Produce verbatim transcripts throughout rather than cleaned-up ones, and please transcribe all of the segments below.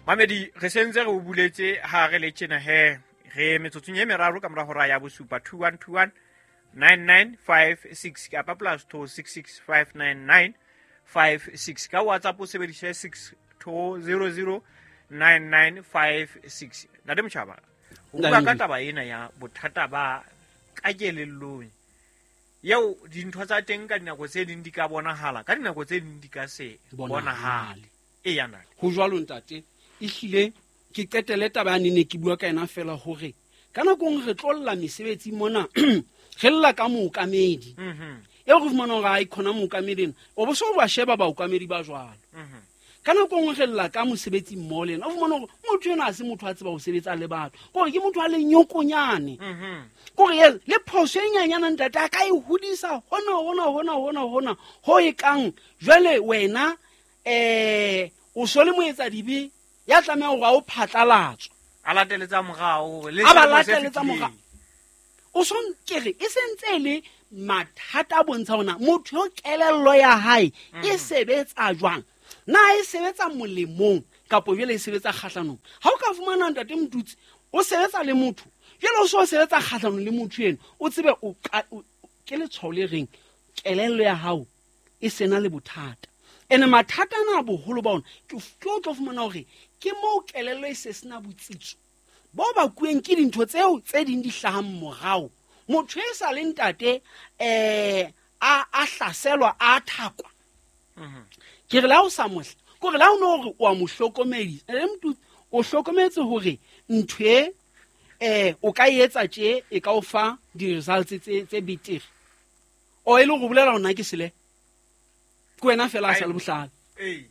Mamedi re sentse re o buletse ha re le tjena he re metsotsong e meraro ka mora hora ya bosupa two one two one nine nine five six kapa plus two six six five nine nine five six ka WhatsApp o sebedisa six two zero zero nine nine five six. Ntate Motjhaba o bua ka taba ena ya bothata ba kakelellong yeo dintho tsa teng ka dinako tse ding di ka bonahala ka dinako tse ding di ka se bonahale e yana ho jwalo ntate ihlile ke qetele taba ya ne ke bua ka ena fela hore kana go re tlolla mesebetsi mona gella ka mookamedi mhm e go fumana ga ikona mookameding o bo so ba sheba ba ookamedi ba jwalo mhm kana go ngela ka mosebetsi mmolena o fumana go motho ena a se motho a tseba go sebetsa le batho go ke motho a le nyokonyane mhm go re le phoso e nyanyana ntata ka e hudisa hona hona hona hona hona ho e kang jwale wena eh o so le moetsa dibe ya tlamea go ga o phatlalatswa a lateletsa mogao le a ba lateletsa mogao o son kere e sentse le mathata a bontsha ona motho yo kelello ya hae e sebetsa jwang na e sebetsa molemong kapo jele e sebetsa khatlanong ha o ka fumana ntate Mtutsi o sebetsa le motho jele o so sebetsa khatlanong le motho ena o tsebe o ke le tshole reng kelello ya hao e sena le bothata ene mathata na boholo ba ona ke o tlo fumana hore ke mo kelello e se sena botsitso bo ba kueng ke dintho tseo tse ding di hlahang morao motho e sa le ntate eh a a hlaselwa a thakwa mhm ke re la o sa mohla go re la o no gore o a mo hlokomedi ene mtu o hlokometse hore ntwe eh o ka etsa tje e ka o fa di results tse tse betere o ile go bolela ona ke sele ko wena fela a sa le bohlala eh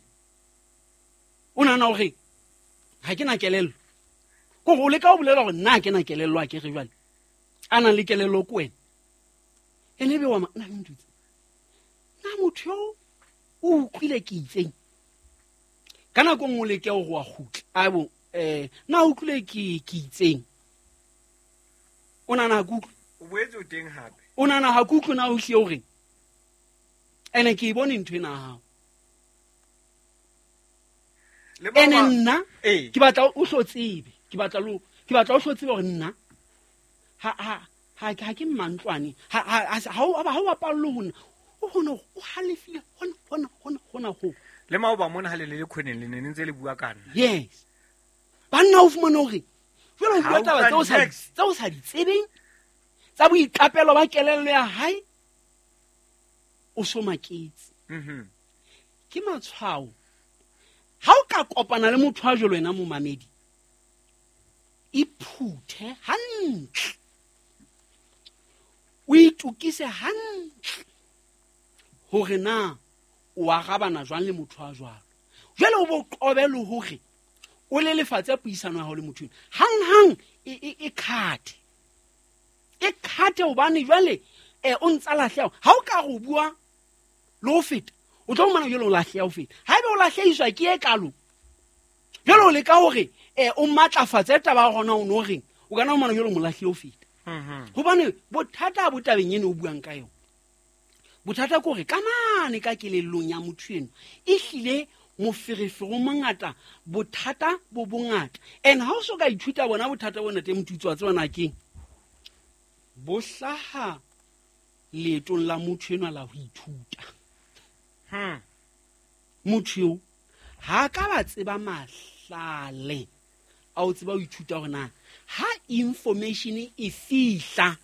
una na hore ha ke na kelello go go le ka o bolela gore nna ke na kelello a ke re jwale ana le kelello ko wena ene be wa na Mtutsi na motho o utlwile ke itseng kana go ngole ke go a gutla a bo eh na utlwile ke ke itseng ona na gutla o boetse o teng hape ona na ha gutla na o hlie o reng ene ke bone ntwe na ha le ene ba nna eh ke batla o hlotsebe ke batla lo ke batla o hlotsebe gore nna ha ha ha ha ke mantlwane ha ha ha o ba ha wa pallo hona o hona o halefile hona hona hona hona ho le mao ba mona ha le le khoneng le ne ntse le bua kana yes banna o fumana hore jwale o Ha bua o taba ka tseo sa next. tseo sa di tsebeng tsa boiqapelo ba kelello ya hae o so maketse mhm ke matshwao ha o ka kopana le motho a jolo wena mo mamedi iphuthe hantle o itukise hantle hore na o a gabana jwang le motho a jwalo jwale o bo qobele hore o le lefatse puisano ya ho le motho hang hang e e e khate e khate o bane jwale e o ntsa lahleo ha o ka go bua lo feta o tlo mana jwale o lahleo feta ha ebe o lahleiswa ke e kalo jwale o le ka hore e o matlafatse taba gona o no reng o kana o mana jwale mo lahleo feta mhm hobane bothata bo tabeng ene o buang ka yona bothata ko re kamane ka kelellong ya motho eno e hlile moferefero mangata bothata bo bongata and ha o so ka ithuta bona bothata bona te Mtutsi wa tswana keng bo hlaha leetong la motho eno la ho ithuta hm motho yo ha ka ba tseba mahlale a o tseba ho ithuta hona ha information e fihla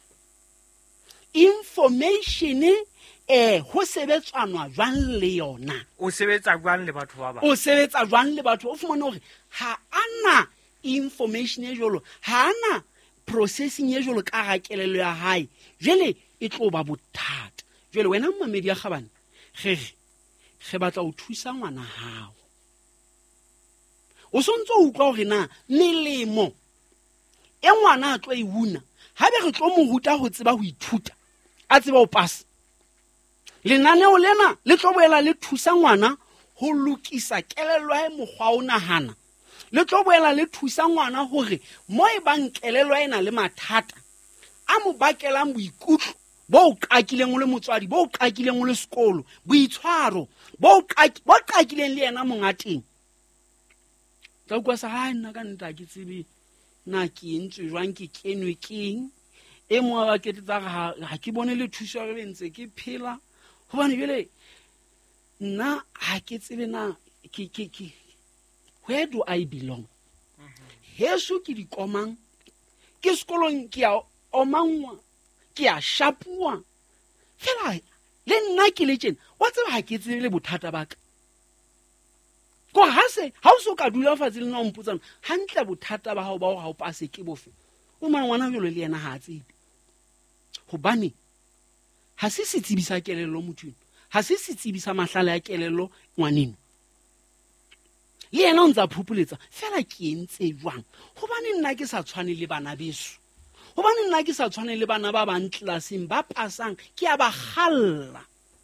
information eh ho sebetsanwa jwang le yona o sebetsa jwang le batho ba ba o sebetsa jwang le batho o fumana hore ha ana information e jolo ha ana processing e jolo ka ga kelelo ya hae jele e tlo ba bothata jele wena mmamedi ya gabane ge ge batla o thusa ngwana hao o sontso o utlwa hore na melemo e ngwana a tlo e huna ha be re tlo mo ruta ho tseba ho ithuta a tseba ho pasa lenaneo lena le tlo boela le thusa ngwana ho lokisa kelello ya mogwa o nahana le tlo boela le thusa ngwana hore mo e bang kelello ena le mathata a mo bakelang boikutlo bo qakileng le motswadi bo qakileng le sekolo boitshwaro bo qaki bo qakileng le yena mongateng tla kwa sa ha nna ka nta ke tsebe na ke ntse jwang ke kenwe keng e mo ba ke tsa ga ha ke bone le thuso ya ntse ke phela hobane jele nna ha ke tsebe na ke ke ke where do I belong? Heso ke di komang ke sekolong ke a omangwa ke a shapua fela le nna ke le tjena wa tseba ha ke tsebe le bothata baka go ha se ha o so ka dula fatshe le nna o mpotsana hantle bothata ba hao ba ho pase ke bofe o mang ngwana jolo le yena ha tsebe hobane ha se se tsibisa kelello mothong ha se se tsibisa mahlale ya kelello ngwaneno le yena o ntsa phupuletsa fela ke entse jwang hobane nna ke sa tshwane le bana beso hobane nna ke sa tshwane le bana ba bang tlelaseng ba pasang ke a ba galla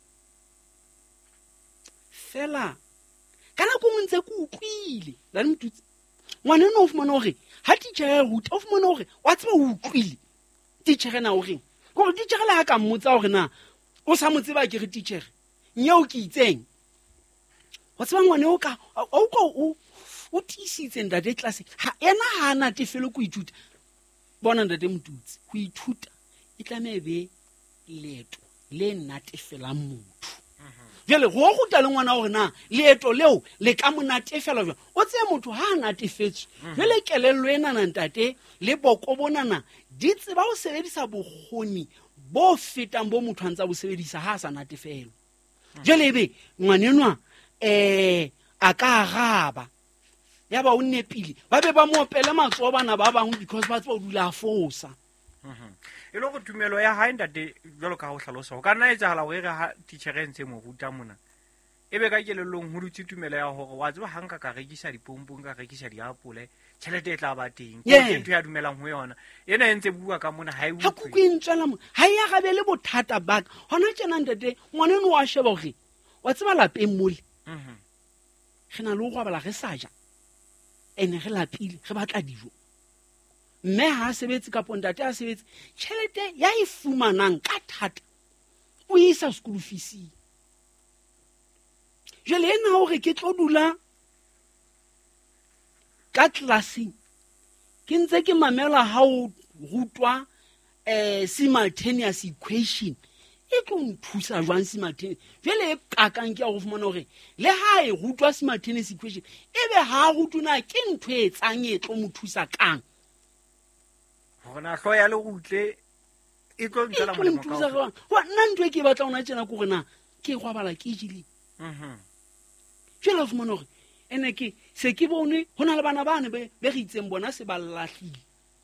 fela kana go ntse go utlwile la mtutse ngwana no o fumana hore ha teacher ya ruta o fumana hore wa tseba o utlwile teacher na o reng go teacher le ha ka mmotsa hore na o sa mo tseba ke re teacher nyeo ke itseng wa tseba ngwana o ka o ko o o tisitse ndate class ha ena ha na tefelo go ithuta bona ndate mtutse go ithuta e tlamebe leto le nna tefela motho jele go go tla le ngwana hore na leeto leo le ka monatefela jwa o tse motho ha na tefetse jele kelello ena na ntate le boko bonana di tseba o sebedisa bogoni bo fetang bo motho antsa bo sebedisa ha sa natefelo jele be ngwanenwa eh aka gaba ya ba o nepile ba be ba mo opela matso bana ba bang because ba tswa o dula fosa e lo go tumelo ya ha ndate jalo ka go hlalosa go kana e tsala go e ga teacher e ntse mo ruta mona e be ka kelelong ho rutsi tumelo ya gore wa tseba hanka ka rekisa dipompo ka rekisa diapole tšhelete e tla ba teng ke ntwe ya dumelang ho yona ena e ntse bua ka mona ha e ha ku kwintsela mo ha ya gabe le bothata baka hona tjena ndate ngwane no wa sheba gore wa tseba lapeng mole mhm gena lo go bala ge saja ene ge lapile ge batla dijo mme ha sebetse ka pontate a sebetse tšhelete ya e fumanang ka thata o isa school fees jele ena hore ke tlo dula ka classing ke ntse ke mamela ha o rutwa eh simultaneous equation e tlo nthusa jwang simultaneous jele e kakang ke a go fumana hore le ha e rutwa simultaneous equation ebe ha rutuna ke ntho e tsang e tlo mothusa kang gona hlo ya le gutle e tlo ntla mo mo ka wa nna ntwe ke batla ona tsena go rena ke go bala ke jile mhm jela fumana hore ene ke se ke bone hona le bana bane be be re itseng bona se ba lahlile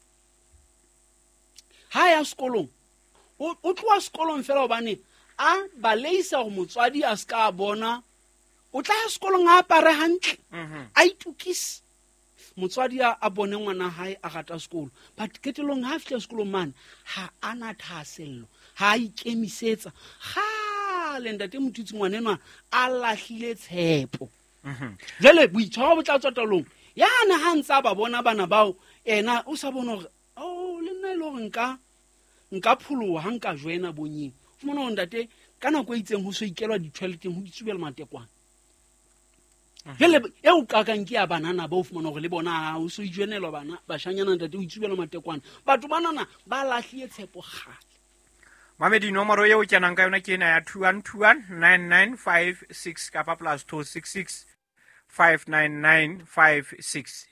ha ya sekolong o tloa sekolong fela obane a ba leisa go motswadi a ska bona o tla ya sekolong a apare hantle mhm a itukise motswadi a bone ngwana hae a gata sekolo but ketelong ha fitla sekolong man ha ana thasello ha ikemisetsa ga le ndate motutsi ngwanenwa a lahlile tshepo mhm jele boitshwaro bo tla tswa talong yana ha ntsa ba bona bana bao ena o sa bona gore oh le nna ile gore nka nka pholoha hanka joina bonyeng o mona o ndate kana go itseng ho so ikelwa di toileteng ho ditsubela matekwana jele e o kakang ke ya banana ba o fumana gore le bona o so ijenelwa bana ba shanyana ndate o itsubela matekwana batho banana ba lahlile tshepo gale Mamedi nomoro ye o kenang ka yona ke ena ya two one two one nine nine five six kapa plus two six six five nine nine five six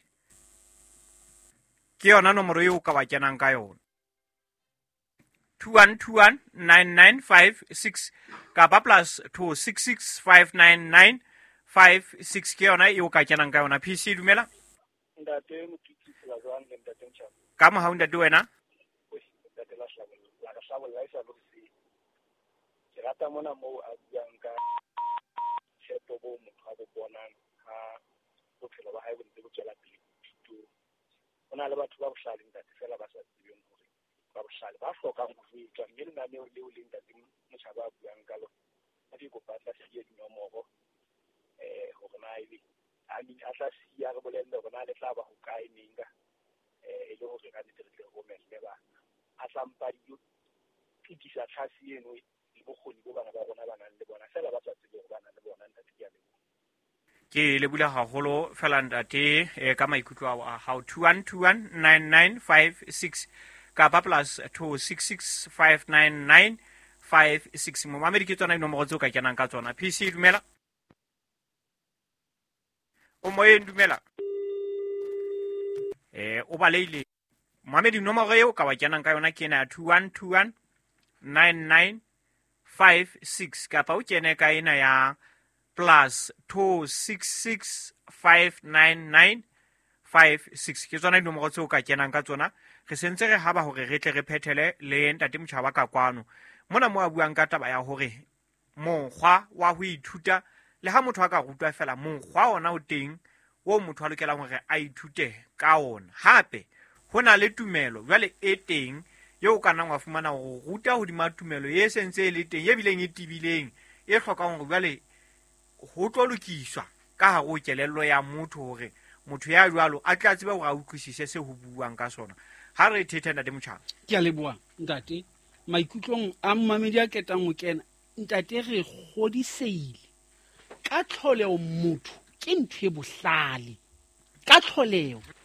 ke yona nomoro ye o ka ba kenang ka yona two one two one nine nine five six kapa plus two six six five nine nine five six ke yona ye o ka kenang ka yona P C dumela ndate motutsi la jwang le ndate ntšha ka mo ha ndate wena ndate la hlabo la ka hlabo la isa lo se ke rata mona mo a buang ka tshepo bo motho a bo bonang ha bophelo ba hae bo ntse bo tswela pele thuto ona le batho ba bohlale ndate fela ba sa tsebeng hore ba bohlale ba hlokang go fetwa mme le nane o le o le ndate motšhaba a buang ka lo a di go patla se ye dinomoro eh go na ile a di a tla sia re bolelle go na le tla ba go kae ninga eh ile go ka ditle go mele ba a tlampa di ke disa tlhasi eno le bogoni bo bana ba bona bana le bona fela ba sa tsebe go bana le bona ntate ya le ke le bula haholo fela ntate e ka maikutlo a how two one two one nine nine five six ka pa plus two six six five nine nine five six mo mamedi ke tsona dinomoro tse o ka kenang ka tsona. P C dumela o moye dumela eh o baleile mamedi nomoro eo ka wa kenang ka yona ke na two one two one nine nine five six ka pa o kene ka ina ya plus two six six five nine nine five six ke tsona dinomoro tse o ka kenang ka tsona. Re sentse re haba hore re tle re phethele le ntate Motjhaba ka kwano mona mo a buang ka taba ya hore mokgwa wa ho ithuta le ha motho a ka rutwa fela mokgwa ona o teng wo motho a lokelang hore a ithute ka ona. Hape hona le tumelo jwale e teng yo o kana wa fumana go ruta hodima tumelo ye sentse e le teng ye bileng e tibileng e hlokang go jwale ho tlo lokiswa ka ha go kelello ya motho hore motho ya jwalo a tla tseba go a utlwisise se ho buang ka sona. Ha re thethe ntate Motjhaba ke a leboa ntate maikutlong a mmamedi a ketang ho kena ntate re godiseile ka tlholeo motho ke ntho e bohlale ka tlholeo